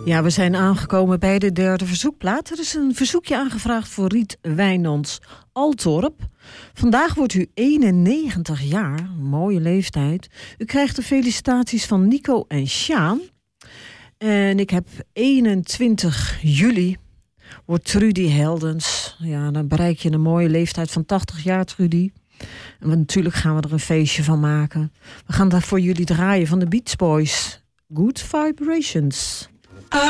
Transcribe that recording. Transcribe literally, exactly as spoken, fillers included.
Ja, we zijn aangekomen bij de derde verzoekplaat. Er is een verzoekje aangevraagd voor Riet Wijnands Altorp. Vandaag wordt u eenennegentig jaar, een mooie leeftijd. U krijgt de felicitaties van Nico en Sjaan. En ik heb eenentwintig juli, wordt Trudy Heldens. Ja, dan bereik je een mooie leeftijd van tachtig jaar, Trudy. En natuurlijk gaan we er een feestje van maken. We gaan daar voor jullie draaien van de Beach Boys. Good Vibrations.